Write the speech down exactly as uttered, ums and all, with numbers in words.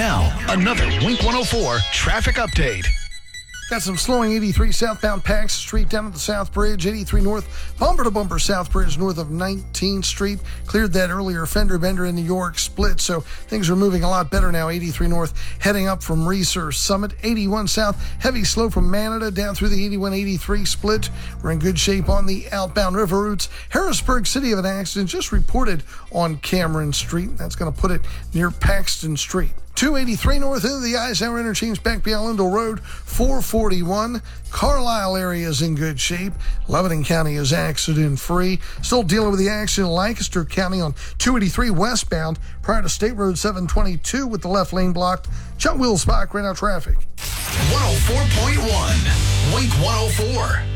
Now, another Wink one oh four traffic update. Got some slowing eighty-three southbound Paxton Street down at the South Bridge, eighty-three north, bumper to bumper South Bridge north of nineteenth Street. Cleared that earlier fender bender in New York split, so things are moving a lot better now. eighty-three north heading up from Research Summit, eighty-one south, heavy slow from Manada down through the eighty-one eighty-three split. We're in good shape on the outbound river routes. Harrisburg City of an accident just reported on Cameron Street. That's going to put it near Paxton Street. two eighty-three north into the Eisenhower interchange back beyond Lindell Road, four forty-one. Carlisle area is in good shape. Lebanon County is accident-free. Still dealing with the accident in Lancaster County on two eighty-three westbound prior to State Road seven twenty-two with the left lane blocked. Chuck Wills, Spot, right now traffic. one oh four point one, Wink one oh four.